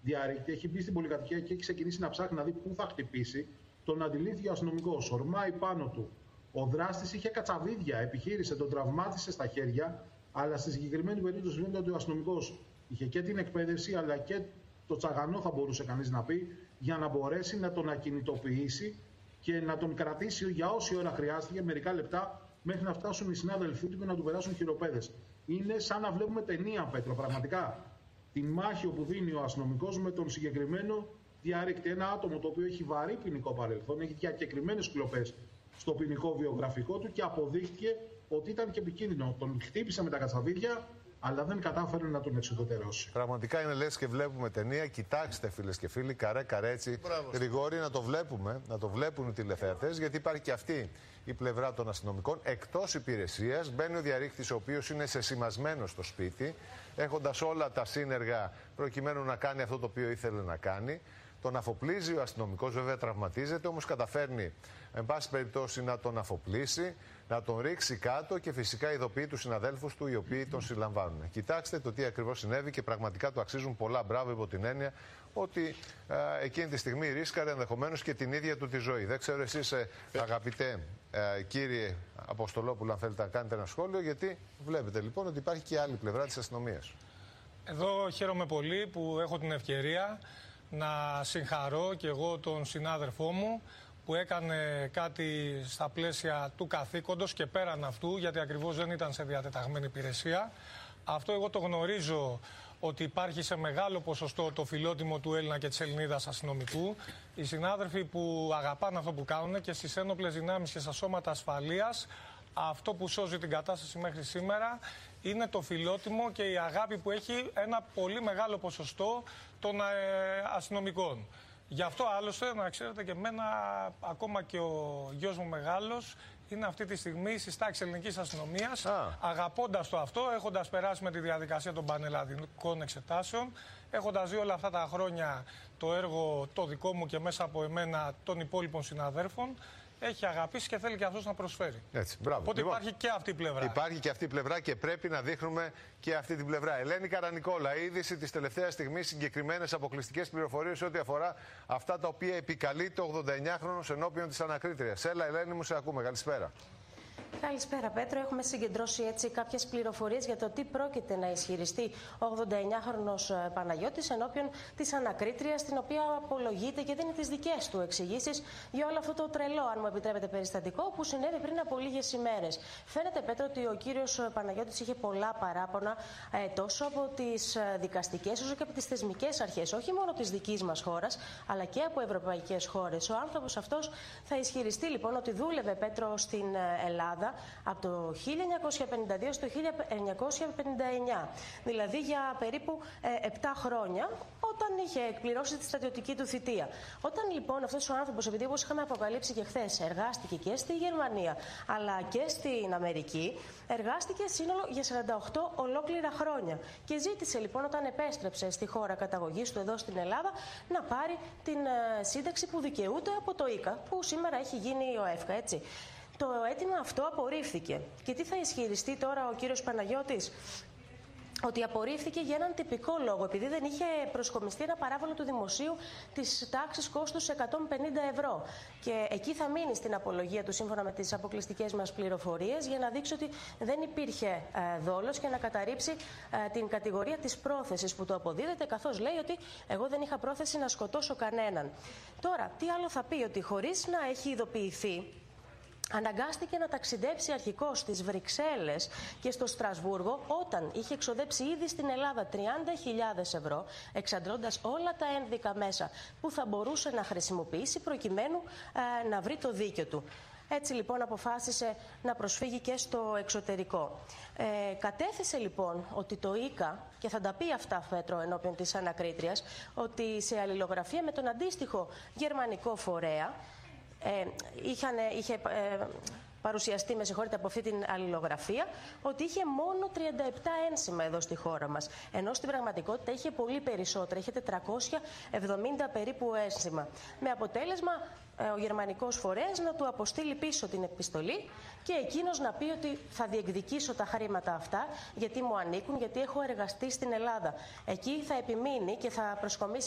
διαρρήκτη, έχει μπει στην πολυκατοικία και έχει ξεκινήσει να ψάχνει να δει πού θα χτυπήσει. Τον αντιλήφθηκε ο αστυνομικός. Ορμάει πάνω του. Ο δράστης είχε κατσαβίδια, επιχείρησε, τον τραυμάτισε στα χέρια. Αλλά στη συγκεκριμένη περίπτωση φαίνεται ότι ο αστυνομικός είχε και την εκπαίδευση, αλλά και το τσαγανό, θα μπορούσε κανείς να πει, για να μπορέσει να τον ακινητοποιήσει και να τον κρατήσει για όση ώρα χρειάστηκε, μερικά λεπτά, μέχρι να φτάσουν οι συνάδελφοί του και να του περάσουν χειροπέδες. Είναι σαν να βλέπουμε ταινία, Πέτρο, πραγματικά. Την μάχη όπου δίνει ο αστυνομικός με τον συγκεκριμένο διαρρήκτη. Ένα άτομο το οποίο έχει βαρύ ποινικό παρελθόν, έχει διακεκριμένες κλοπές στο ποινικό βιογραφικό του και αποδείχτηκε ότι ήταν και επικίνδυνο. Τον χτύπησε με τα κατσαβίδια, αλλά δεν κατάφερε να τον εξουδετερώσει. Πραγματικά είναι λες και βλέπουμε ταινία. Κοιτάξτε, φίλες και φίλοι, καρέ έτσι. Γρηγόρη, να το βλέπουμε, να το βλέπουν οι τηλεθεατές, γιατί υπάρχει και αυτή η πλευρά των αστυνομικών. Εκτός υπηρεσίας μπαίνει ο διαρρήκτης, ο οποίος είναι σεσημασμένος στο σπίτι, έχοντας όλα τα σύνεργα προκειμένου να κάνει αυτό το οποίο ήθελε να κάνει. Τον αφοπλίζει ο αστυνομικός, βέβαια τραυματίζεται, όμως καταφέρνει, εν πάση περιπτώσει, να τον αφοπλίσει, να τον ρίξει κάτω και φυσικά ειδοποιεί τους συναδέλφους του, οι οποίοι τον συλλαμβάνουν. Κοιτάξτε το τι ακριβώς συνέβη και πραγματικά του αξίζουν πολλά μπράβο, υπό την έννοια ότι εκείνη τη στιγμή ρίσκαρε ενδεχομένως και την ίδια του τη ζωή. Δεν ξέρω εσείς, αγαπητέ κύριε Αποστολόπουλο, αν θέλετε να κάνετε ένα σχόλιο, γιατί βλέπετε λοιπόν ότι υπάρχει και άλλη πλευρά της αστυνομίας. Εδώ χαίρομαι πολύ που έχω την ευκαιρία να συγχαρώ και εγώ τον συνάδελφό μου που έκανε κάτι στα πλαίσια του καθήκοντος και πέραν αυτού, γιατί ακριβώς δεν ήταν σε διατεταγμένη υπηρεσία. Αυτό εγώ το γνωρίζω, ότι υπάρχει σε μεγάλο ποσοστό το φιλότιμο του Έλληνα και της Ελληνίδας αστυνομικού. Οι συνάδελφοι που αγαπάνε αυτό που κάνουν και στις ένοπλες δυνάμεις και στα σώματα ασφαλείας, αυτό που σώζει την κατάσταση μέχρι σήμερα είναι το φιλότιμο και η αγάπη που έχει ένα πολύ μεγάλο ποσοστό των αστυνομικών. Γι' αυτό άλλωστε, να ξέρετε και εμένα, ακόμα και ο γιος μου μεγάλος είναι αυτή τη στιγμή στις τάξεις ελληνικής αστυνομίας, αγαπώντας το αυτό, έχοντας περάσει με τη διαδικασία των πανελλαδικών εξετάσεων, έχοντας δει όλα αυτά τα χρόνια το έργο το δικό μου και μέσα από εμένα των υπόλοιπων συναδέρφων, έχει αγαπήσει και θέλει και αυτός να προσφέρει. Έτσι, μπράβο. Οπότε λοιπόν, υπάρχει και αυτή η πλευρά. Υπάρχει και αυτή η πλευρά και πρέπει να δείχνουμε και αυτή την πλευρά. Ελένη Καρανικόλα, είδηση της τελευταίας στιγμής, συγκεκριμένες αποκλειστικές πληροφορίες ό,τι αφορά αυτά τα οποία επικαλείται ο 89χρονος ενώπιον της ανακρίτριας. Έλα, Ελένη μου, σε ακούμε. Καλησπέρα. Καλησπέρα, Πέτρο. Έχουμε συγκεντρώσει έτσι κάποιες πληροφορίες για το τι πρόκειται να ισχυριστεί ο 89χρονος Παναγιώτης ενώπιον της ανακρίτριας, την οποία απολογείται και δίνει τις δικές του εξηγήσεις για όλο αυτό το τρελό, αν μου επιτρέπετε, περιστατικό που συνέβη πριν από λίγες ημέρες. Φαίνεται, Πέτρο, ότι ο κύριος Παναγιώτης είχε πολλά παράπονα τόσο από τις δικαστικές όσο και από τις θεσμικές αρχές, όχι μόνο της δικής μας χώρας, αλλά και από ευρωπαϊκές χώρες. Ο άνθρωπος αυτός θα ισχυριστεί λοιπόν ότι δούλευε, Πέτρο, στην Ελλάδα από το 1952 στο 1959, δηλαδή για περίπου 7 χρόνια, όταν είχε εκπληρώσει τη στρατιωτική του θητεία. Όταν λοιπόν αυτός ο άνθρωπος, επειδή όπως είχαμε αποκαλύψει και χθες, εργάστηκε και στη Γερμανία αλλά και στην Αμερική, εργάστηκε σύνολο για 48 ολόκληρα χρόνια και ζήτησε λοιπόν, όταν επέστρεψε στη χώρα καταγωγής του εδώ στην Ελλάδα, να πάρει την σύνταξη που δικαιούται από το ΙΚΑ, που σήμερα έχει γίνει ο ΕΦΚΑ, έτσι. Το αίτημα αυτό απορρίφθηκε. Και τι θα ισχυριστεί τώρα ο κύριος Παναγιώτης? Ότι απορρίφθηκε για έναν τυπικό λόγο, επειδή δεν είχε προσκομιστεί ένα παράβολο του δημοσίου της τάξης κόστους 150 ευρώ. Και εκεί θα μείνει στην απολογία του, σύμφωνα με τις αποκλειστικές μας πληροφορίες, για να δείξει ότι δεν υπήρχε δόλος και να καταρρύψει την κατηγορία της πρόθεσης που του αποδίδεται, καθώς λέει ότι εγώ δεν είχα πρόθεση να σκοτώσω κανέναν. Τώρα, τι άλλο θα πει? Ότι χωρίς να έχει ειδοποιηθεί, αναγκάστηκε να ταξιδέψει αρχικώς στις Βρυξέλλες και στο Στρασβούργο, όταν είχε εξοδέψει ήδη στην Ελλάδα 30.000 ευρώ, εξαντλώντας όλα τα ένδικα μέσα που θα μπορούσε να χρησιμοποιήσει προκειμένου να βρει το δίκιο του. Έτσι λοιπόν αποφάσισε να προσφύγει και στο εξωτερικό. Κατέθεσε λοιπόν ότι το ΙΚΑ, και θα τα πει αυτά, Πέτρο, ενώπιον της ανακρίτριας, ότι σε αλληλογραφία με τον αντίστοιχο γερμανικό φορέα, είχε παρουσιαστεί, με συγχωρείτε, από αυτή την αλληλογραφία, ότι είχε μόνο 37 ένσημα εδώ στη χώρα μας. Ενώ στην πραγματικότητα είχε πολύ περισσότερα, είχε 470 περίπου ένσημα. Με αποτέλεσμα ο γερμανικός φορέας να του αποστείλει πίσω την επιστολή και εκείνος να πει ότι θα διεκδικήσω τα χρήματα αυτά γιατί μου ανήκουν, γιατί έχω εργαστεί στην Ελλάδα. Εκεί θα επιμείνει και θα προσκομίσει